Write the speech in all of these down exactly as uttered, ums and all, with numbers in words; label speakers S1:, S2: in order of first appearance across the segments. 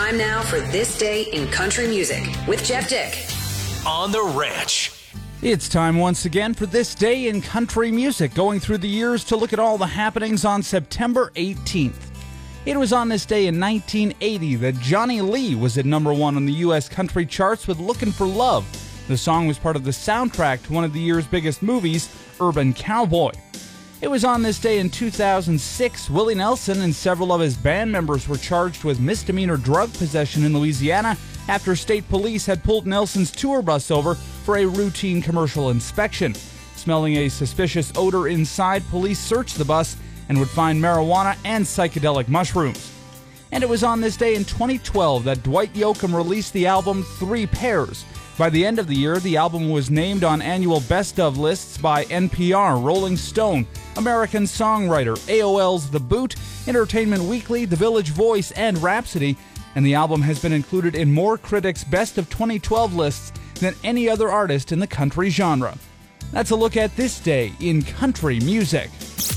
S1: Time now for This Day in Country Music with Jeff Dick.
S2: On the Ranch.
S3: It's time once again for This Day in Country Music, going through the years to look at all the happenings on September eighteenth. It was on this day in nineteen eighty that Johnny Lee was at number one on the U S country charts with Lookin' for Love. The song was part of the soundtrack to one of the year's biggest movies, Urban Cowboy. It was on this day in two thousand six, Willie Nelson and several of his band members were charged with misdemeanor drug possession in Louisiana after state police had pulled Nelson's tour bus over for a routine commercial inspection. Smelling a suspicious odor inside, police searched the bus and would find marijuana and psychedelic mushrooms. And it was on this day in twenty twelve that Dwight Yoakam released the album Three Pairs. By the end of the year, the album was named on annual Best Of lists by N P R, Rolling Stone, American Songwriter, A O L's The Boot, Entertainment Weekly, The Village Voice, and Rhapsody, and the album has been included in more critics' Best of twenty twelve lists than any other artist in the country genre. That's a look at This Day in Country Music.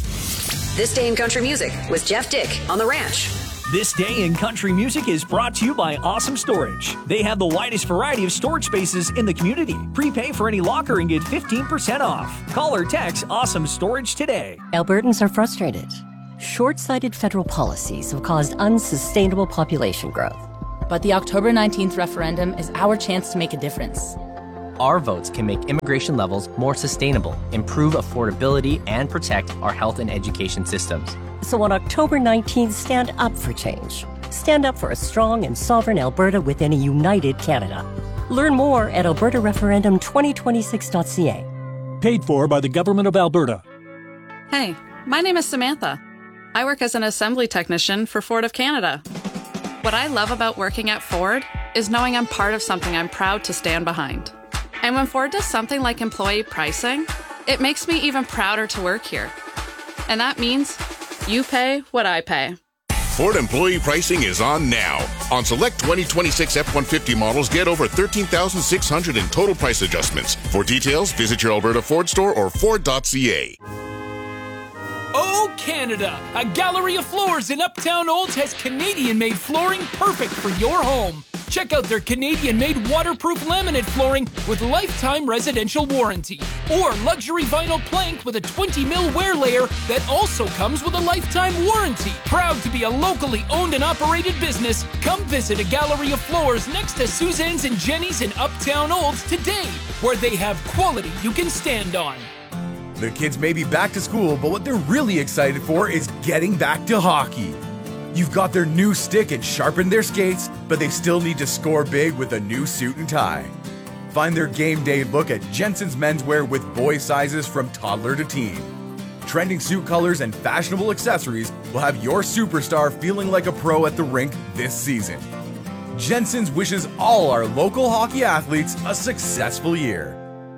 S1: This Day in Country Music with Jeff Dick on The Ranch.
S2: This Day in Country Music is brought to you by Awesome Storage. They have the widest variety of storage spaces in the community. Prepay for any locker and get fifteen percent off. Call or text Awesome Storage today.
S4: Albertans are frustrated. Short-sighted federal policies have caused unsustainable population growth.
S5: But the October nineteenth referendum is our chance to make a difference.
S6: Our votes can make immigration levels more sustainable, improve affordability, and protect our health and education systems.
S4: So on October nineteenth, stand up for change. Stand up for a strong and sovereign Alberta within a united Canada. Learn more at alberta referendum twenty twenty-six dot c a.
S7: Paid for by the Government of Alberta.
S8: Hey, my name is Samantha. I work as an assembly technician for Ford of Canada. What I love about working at Ford is knowing I'm part of something I'm proud to stand behind. And when Ford does something like employee pricing, it makes me even prouder to work here. And that means you pay what I pay.
S9: Ford employee pricing is on now. On select twenty twenty-six F one fifty models, get over thirteen thousand six hundred dollars in total price adjustments. For details, visit your Alberta Ford store or Ford dot c a.
S10: Oh, Canada! A gallery of floors in Uptown Olds has Canadian-made flooring perfect for your home. Check out their Canadian-made waterproof laminate flooring with lifetime residential warranty. Or luxury vinyl plank with a twenty mil wear layer that also comes with a lifetime warranty. Proud to be a locally owned and operated business, come visit a gallery of floors next to Suzanne's and Jenny's in Uptown Olds today, where they have quality you can stand on.
S11: The kids may be back to school, but what they're really excited for is getting back to hockey. You've got their new stick and sharpened their skates, but they still need to score big with a new suit and tie. Find their game day look at Jensen's Menswear with boy sizes from toddler to teen. Trending suit colors and fashionable accessories will have your superstar feeling like a pro at the rink this season. Jensen's wishes all our local hockey athletes a successful year.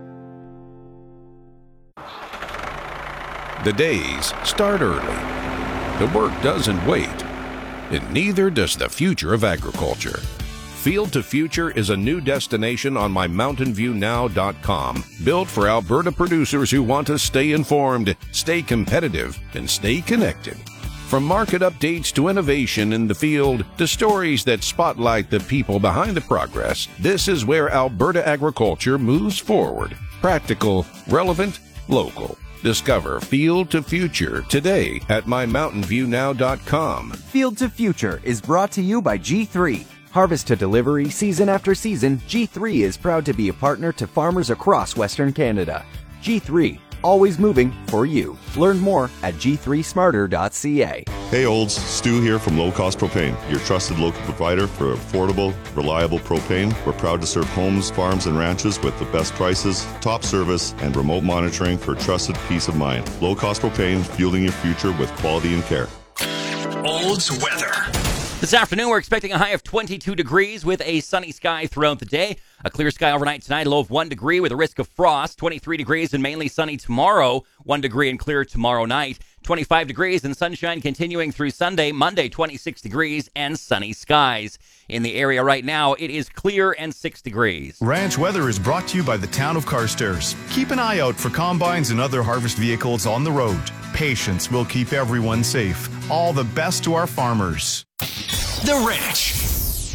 S12: The days start early. The work doesn't wait. And neither does the future of agriculture. Field to Future is a new destination on my mountain view now dot com, built for Alberta producers who want to stay informed, stay competitive, and stay connected. From market updates to innovation in the field to stories that spotlight the people behind the progress, this is where Alberta agriculture moves forward. Practical, relevant, local. Discover Field to Future today at my mountain view now dot com.
S13: Field to Future is brought to you by G three. Harvest to delivery, season after season, G three is proud to be a partner to farmers across Western Canada. G three, always moving for you. Learn more at g three smarter dot c a.
S14: Hey Olds, Stu here from Low Cost Propane, your trusted local provider for affordable, reliable propane. We're proud to serve homes, farms, and ranches with the best prices, top service, and remote monitoring for trusted peace of mind. Low Cost Propane, fueling your future with quality and care.
S2: Olds weather.
S15: This afternoon, we're expecting a high of twenty-two degrees with a sunny sky throughout the day. A clear sky overnight tonight, a low of one degree with a risk of frost. twenty-three degrees and mainly sunny tomorrow. one degree and clear tomorrow night. twenty-five degrees and sunshine continuing through Sunday. Monday, twenty-six degrees and sunny skies. In the area right now, it is clear and six degrees.
S16: Ranch weather is brought to you by the town of Carstairs. Keep an eye out for combines and other harvest vehicles on the road. Patience will keep everyone safe. All the best to our farmers.
S2: The Ranch.